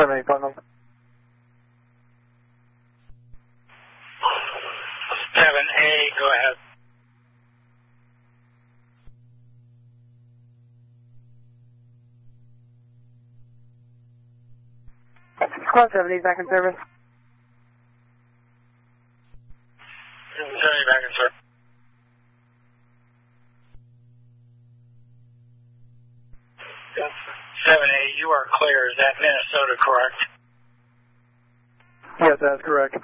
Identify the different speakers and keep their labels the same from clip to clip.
Speaker 1: 7A, phone number.
Speaker 2: 7A, go ahead.
Speaker 1: Squad 70 back in service.
Speaker 2: 70 back in service. 7A, you are clear. Is that Minnesota correct?
Speaker 1: Yes, that's correct.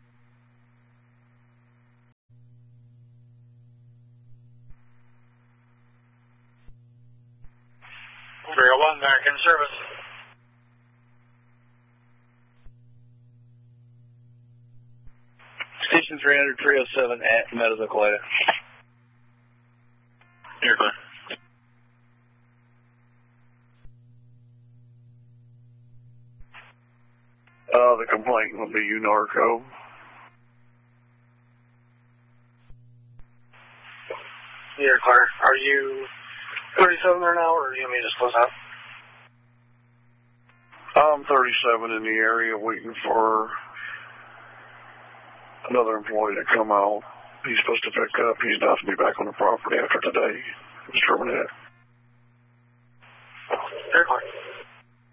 Speaker 2: 301 back in service.
Speaker 3: Station 300, 307 at Meadows, Oklahoma.
Speaker 2: You're clear.
Speaker 4: The complaint will be UNARCO.
Speaker 2: You're clear. Are you 37 there now, or do you want me to just close out?
Speaker 4: I'm 37 in the area waiting for another employee to come out. He's supposed to pick up. He's not to be back on the property after today. It's terminated.
Speaker 2: You're clear.